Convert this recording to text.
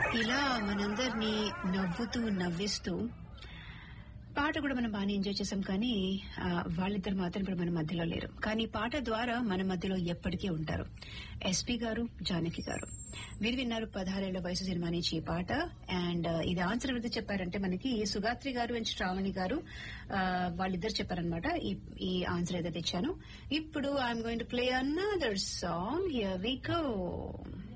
ఇలా మనందరినీ నవ్వుతూ నవ్విస్తూ పాట కూడా మనం బాగానే ఎంజాయ్ చేసాం. కానీ వాళ్ళిద్దరు మాత్రం ఇప్పుడు మన మధ్యలో లేరు. కానీ పాట ద్వారా మన మధ్యలో ఎప్పటికీ ఉంటారు. ఎస్పీ గారు, జానకి గారు. మీరు విన్నారు 16 వయసు సినిమా నుంచి ఈ పాట. అండ్ ఇది ఆన్సర్ ఎవరైతే చెప్పారంటే మనకి సుగాత్రి గారు అండ్ శ్రావణి గారు వాళ్ళిద్దరు చెప్పారనమాట ఈ ఆన్సర్ ఏదైతే ఇచ్చాను. ఇప్పుడు I'm going to play another song. Here we go.